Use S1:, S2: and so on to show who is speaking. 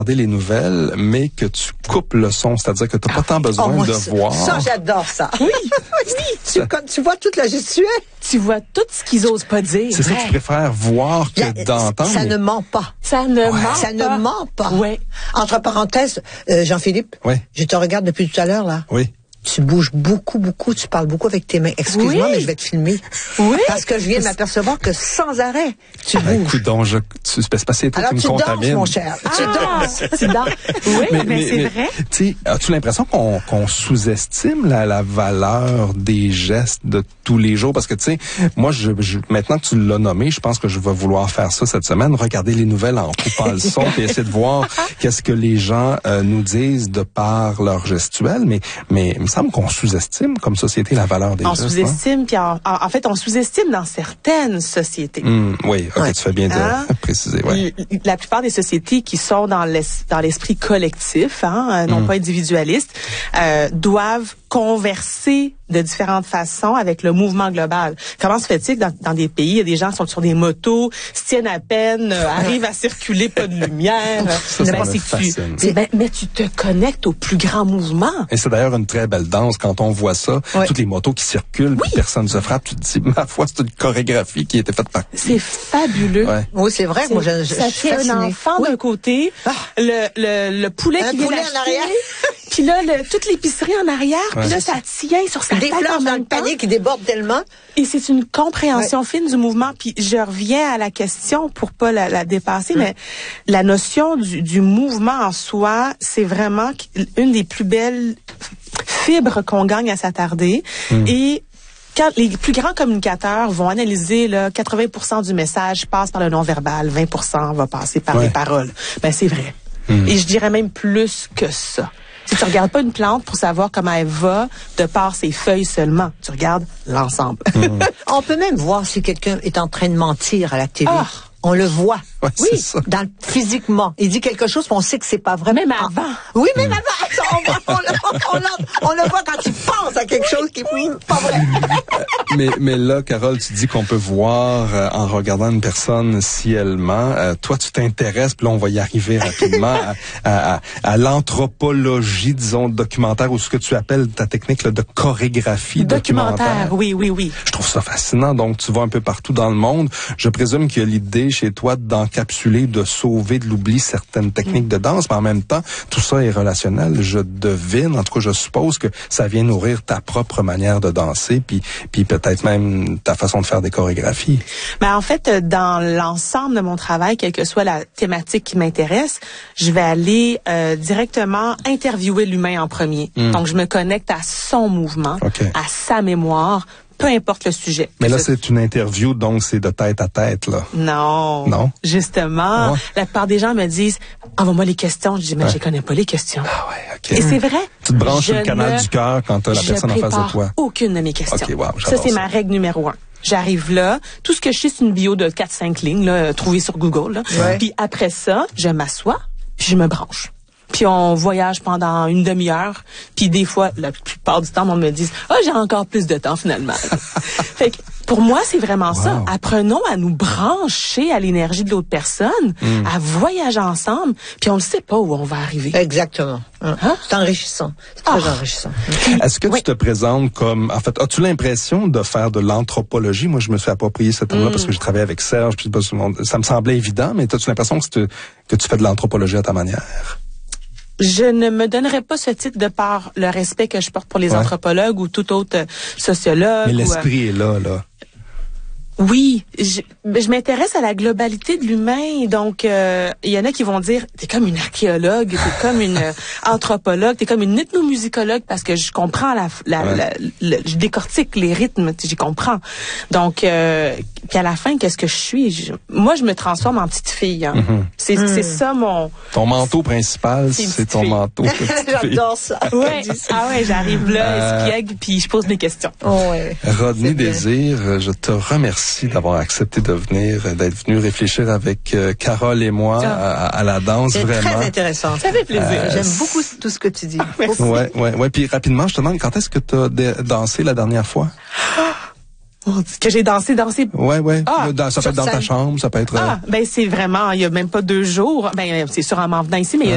S1: les nouvelles, mais que tu coupes le son, c'est-à-dire que tu n'as pas tant besoin de voir.
S2: Ça, j'adore ça.
S3: Oui,
S2: Tu vois toute la gestuelle.
S3: tu vois tout ce qu'ils osent pas dire.
S1: C'est ça que tu préfères voir que d'entendre.
S2: Ça ne ment pas.
S3: Ça ne ment pas.
S2: Ça ne ment pas.
S3: Ouais.
S2: Entre parenthèses, Jean-Philippe,
S1: Ouais.
S2: je te regarde depuis tout à l'heure, là.
S1: Oui.
S2: Tu bouges beaucoup, tu parles beaucoup avec tes mains. Excuse-moi,
S3: Oui.
S2: mais je vais te filmer.
S3: Oui.
S2: Parce que je viens de m'apercevoir que sans arrêt, tu
S1: Ben,
S2: bouges.
S1: coudonc, c'est pas c'est toi
S2: Alors
S1: qui me
S2: tu danses,
S1: contamine.
S2: mon cher. Tu danses.
S3: Tu danses. Oui, mais c'est vrai.
S1: Tu sais, as-tu l'impression qu'on sous-estime la valeur des gestes de tous les jours? Parce que, tu sais, moi, maintenant que tu l'as nommé, je pense que je vais vouloir faire ça cette semaine, regarder les nouvelles en coupant le son et essayer de voir qu'est-ce que les gens nous disent de par leur gestuelle. Mais il me semble qu'on sous-estime comme société la valeur des
S3: On
S1: gestes.
S3: sous-estime, puis en fait, on sous-estime dans certaines sociétés.
S1: Oui, ok,
S2: Ouais.
S1: tu fais bien de préciser. Ouais.
S3: La plupart des sociétés qui sont dans l'esprit collectif, non pas individualiste, doivent converser de différentes façons avec le mouvement global. Comment se fait-il que dans des pays, il y a des gens qui sont sur des motos, se tiennent à peine, arrivent à circuler, pas de lumière.
S1: Ça me fascine.
S3: Mais tu te connectes au plus grand mouvement.
S1: Et c'est d'ailleurs une très belle danse quand on voit ça.
S2: Ouais.
S1: Toutes les motos qui circulent, puis personne ne se frappe. Tu te dis, ma foi, c'est une chorégraphie qui a été faite par...
S3: C'est fabuleux.
S1: Ouais.
S2: Oui, c'est vrai. Moi, je
S3: Ça
S2: suis
S3: tient un
S2: fascinée.
S3: enfant
S2: Oui.
S3: d'un côté, le poulet
S2: Un
S3: qui vient
S2: poulet en
S3: d'acheter,
S2: arrière.
S3: puis là, toute l'épicerie en arrière,
S1: Ouais.
S3: puis là, ça tient sur sa
S2: Des
S3: tête en
S2: fleurs dans
S3: même
S2: le
S3: temps.
S2: panier qui débordent tellement.
S3: Et c'est une compréhension fine du mouvement. Puis je reviens à la question pour pas la dépasser, mais la notion du mouvement en soi, c'est vraiment une des plus belles fibres qu'on gagne à s'attarder. Et quand les plus grands communicateurs vont analyser, là, 80% du message passe par le non-verbal, 20% va passer par les paroles. Ben, c'est vrai. Et je dirais même plus que ça. Si tu regardes pas une plante pour savoir comment elle va de par ses feuilles seulement, tu regardes l'ensemble.
S2: On peut même voir si quelqu'un est en train de mentir à la télé.
S3: Ah.
S2: On le voit.
S1: Ouais, c'est ça.
S2: Physiquement. Il dit quelque chose, puis on sait que c'est pas vrai.
S3: Même avant.
S2: Oui, même avant. On le voit quand il pense à quelque chose qui est pas vrai.
S1: mais là, Carole, tu dis qu'on peut voir en regardant une personne si elle ment. Toi, tu t'intéresses, puis là, on va y arriver rapidement à l'anthropologie, disons, documentaire, ou ce que tu appelles ta technique là, de chorégraphie documentaire.
S3: Oui.
S1: Je trouve ça fascinant. Donc, tu vas un peu partout dans le monde. Je présume qu'il y a l'idée chez toi d'encapsuler, de sauver de l'oubli certaines techniques de danse, mais en même temps, tout ça est relationnel. Je devine, en tout cas, je suppose que ça vient nourrir ta propre manière de danser, puis peut-être même ta façon de faire des chorégraphies.
S3: Mais en fait, dans l'ensemble de mon travail, quelle que soit la thématique qui m'intéresse, je vais aller directement interviewer l'humain en premier. Donc, je me connecte à son mouvement, à sa mémoire, peu importe le sujet.
S1: Mais là, c'est une interview, donc c'est de tête à tête, là.
S3: Non.
S1: Non?
S3: Justement, la plupart des gens me disent, envoie-moi les questions. Je dis, mais je connais pas les questions.
S1: Ah ouais, OK.
S3: Et c'est vrai.
S1: Tu te branches sur le canal du cœur quand t'as la personne en face de toi.
S3: Je prépare aucune de mes questions.
S1: OK, wow,
S3: ça, c'est ma règle numéro 1. J'arrive là, tout ce que je sais, c'est une bio de 4-5 lignes, là, trouvée sur Google. Là.
S2: Ouais.
S3: Puis après ça, je m'assois, puis je me branche. Puis on voyage pendant une demi-heure. Puis des fois, la plupart du temps, on me dit « Ah, j'ai encore plus de temps finalement. » Fait que pour moi, c'est vraiment ça. Apprenons à nous brancher à l'énergie de l'autre personne, à voyager ensemble, puis on ne sait pas où on va arriver.
S2: Exactement. C'est enrichissant. C'est très enrichissant.
S1: Est-ce que tu te présentes comme... En fait, as-tu l'impression de faire de l'anthropologie? Moi, je me suis approprié ce terme-là parce que j'ai travaillé avec Serge, puis ça me semblait évident, mais as-tu l'impression que tu fais de l'anthropologie à ta manière?
S3: Je ne me donnerais pas ce titre de par le respect que je porte pour les anthropologues ou tout autre sociologue.
S1: Mais l'esprit est là.
S3: Oui, je m'intéresse à la globalité de l'humain. Donc, il y en a qui vont dire, t'es comme une archéologue, t'es comme une anthropologue, t'es comme une ethnomusicologue parce que je comprends je décortique les rythmes, j'y comprends. Donc, puis à la fin, qu'est-ce que je suis? Moi, je me transforme en petite fille. Hein. C'est ça mon...
S1: Ton manteau principal, c'est ton manteau.
S2: J'adore ça.
S3: Ouais. J'arrive là, espiègle, puis je pose mes questions.
S1: Rodney Désir, je te remercie d'avoir accepté d'être venu réfléchir avec Carole et moi à la danse.
S2: C'est
S1: vraiment
S2: très intéressant.
S3: Ça fait plaisir.
S2: J'aime beaucoup tout ce que tu dis.
S3: Merci.
S1: Ouais. Puis rapidement, je te demande, quand est-ce que tu as dansé la dernière fois?
S3: Que j'ai dansé.
S1: Ouais.
S3: Ah,
S1: Ça peut être dans ta chambre, ça peut être...
S3: ben c'est vraiment, il y a même pas 2 jours. Ben c'est sûr en m'en venant ici, mais